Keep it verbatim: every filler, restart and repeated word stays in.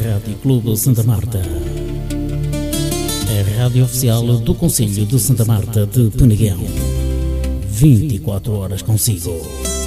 Rádio Clube Santa Marta. A rádio oficial do Concelho de Santa Marta de Peneguão. vinte e quatro horas consigo.